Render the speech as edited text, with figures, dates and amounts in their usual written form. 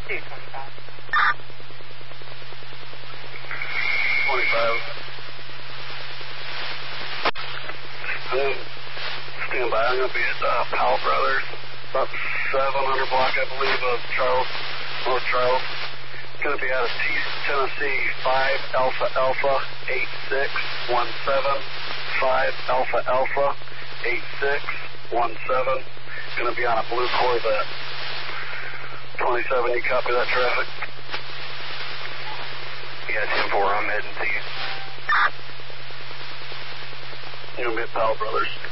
225. 25. Stand by. I'm going to be at Powell Brothers, about 700 block, I believe, of Charles, North Charles. Going to be out of Tennessee, 5 Alpha Alpha 8617. 5 Alpha Alpha 8617. Going to be on a blue Corvette. 27, you copy that traffic? Yeah, 10-4, I'm heading to you. You're going to be at Powell Brothers.